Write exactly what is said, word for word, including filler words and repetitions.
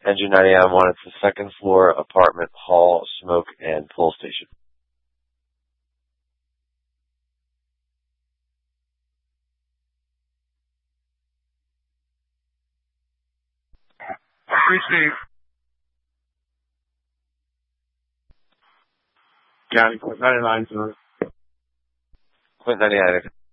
Engine ninety-nine one, it's the second floor apartment, hall, smoke, and pull station. Receive. County, ninety-nine, sir. Quint ninety-nine.